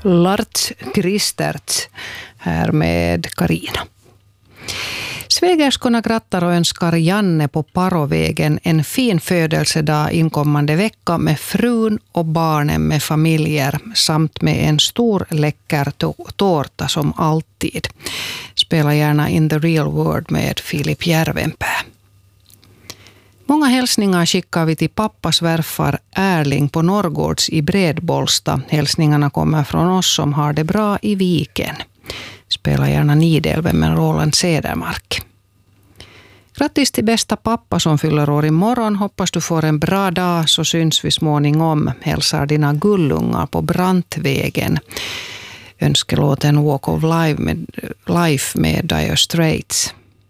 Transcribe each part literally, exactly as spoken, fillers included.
Lars Kristerts här med Karina. Svägerskorna grattar och önskar Janne på Parovägen en fin födelsedag inkommande vecka med frun och barnen med familjer samt med en stor läcker tårta som alltid. Spela gärna In the Real World med Filip Järvenpää. Många hälsningar skickar vi till pappas svärfar Erling på Norrgårds i Bredbolsta. Hälsningarna kommer från oss som har det bra i Viken. Spela gärna Nidelven med Roland Cedermark. Grattis till bästa pappa som fyller år imorgon. Hoppas du får en bra dag, så syns vi småningom. Hälsar dina gullungar på Brantvägen. Önskelåten Walk of Life med, Life med Dire Straits.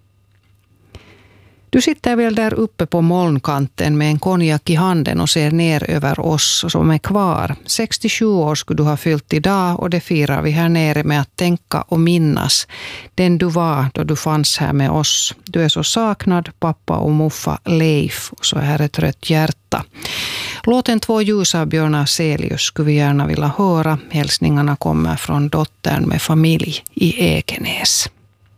Du sitter väl där uppe på molnkanten med en konjak i handen och ser ner över oss som är kvar. sextiosju år skulle du ha fyllt idag, och det firar vi här nere med att tänka och minnas den du var då du fanns här med oss. Du är så saknad, pappa och muffa Leif, och så här ett rött hjärta. Låten Två ljus av Björn Afzelius skulle vi gärna vilja höra. Hälsningarna kommer från dottern med familj i Ekenäs.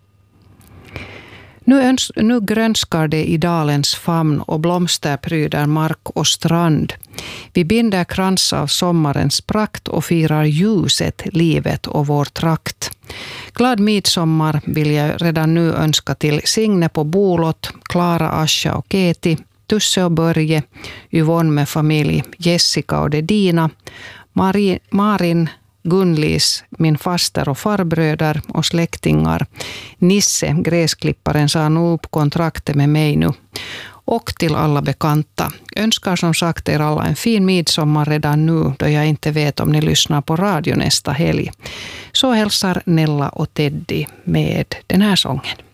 Nu, öns- nu grönskar det i dalens famn och blomster pryder mark och strand. Vi binder krans av sommarens prakt och firar ljuset, livet och vår trakt. Glad midsommar vill jag redan nu önska till Signe på Bolot, Klara, Ascha och Keti, Tusse och Börje, Yvonne med familj, Jessica och Dedina, Marie, Marin, Gunlis, min faster och farbröder och släktingar. Nisse, gräsklipparen, sa nu upp kontraktet med mig nu. Och till alla bekanta. Önskar som sagt er alla en fin midsommar redan nu, då jag inte vet om ni lyssnar på radio nästa helg. Så hälsar Nella och Teddy med den här sången.